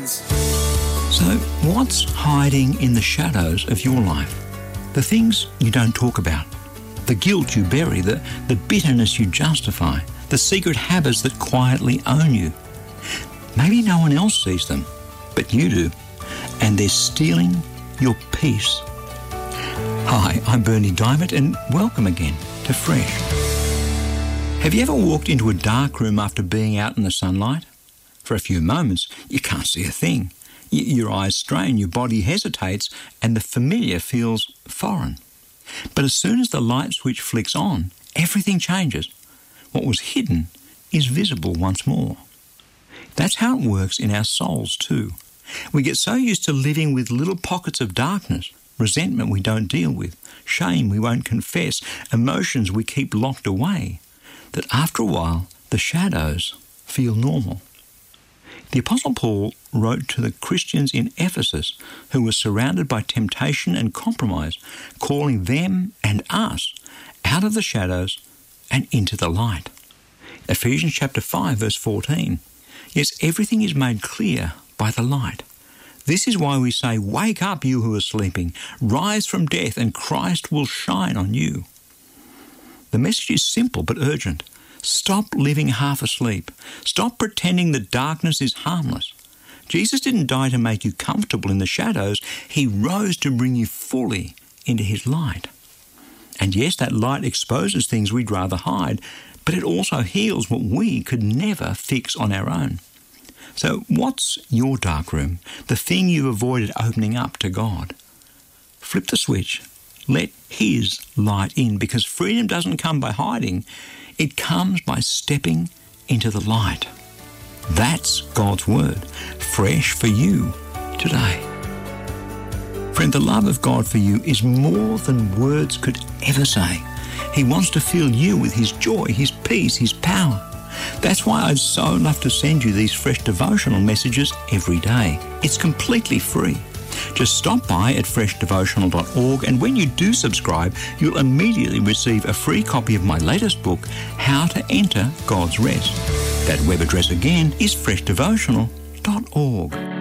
So, what's hiding in the shadows of your life? The things you don't talk about, the guilt you bury, the bitterness you justify, the secret habits that quietly own you. Maybe no one else sees them, but you do, and they're stealing your peace. Hi, I'm Bernie Diamond, and welcome again to Fresh. Have you ever walked into a dark room after being out in the sunlight? For a few moments, you can't see a thing. Your eyes strain, your body hesitates, and the familiar feels foreign. But as soon as the light switch flicks on, everything changes. What was hidden is visible once more. That's how it works in our souls too. We get so used to living with little pockets of darkness, resentment we don't deal with, shame we won't confess, emotions we keep locked away, that after a while the shadows feel normal. The Apostle Paul wrote to the Christians in Ephesus who were surrounded by temptation and compromise, calling them and us out of the shadows and into the light. Ephesians chapter 5 verse 14. Yes, everything is made clear by the light. This is why we say, "Wake up, you who are sleeping. Rise from death, and Christ will shine on you." The message is simple but urgent. Stop living half asleep. Stop pretending that darkness is harmless. Jesus didn't die to make you comfortable in the shadows. He rose to bring you fully into his light. And yes, that light exposes things we'd rather hide, but it also heals what we could never fix on our own. So what's your dark room, the thing you've avoided opening up to God? Flip the switch. Let his light in, because freedom doesn't come by hiding. It comes by stepping into the light. That's God's word, fresh for you today. Friend, the love of God for you is more than words could ever say. He wants to fill you with his joy, his peace, his power. That's why I'd so love to send you these fresh devotional messages every day. It's completely free. Just stop by at freshdevotional.org, and when you do subscribe, you'll immediately receive a free copy of my latest book, How to Enter God's Rest. That web address again is freshdevotional.org.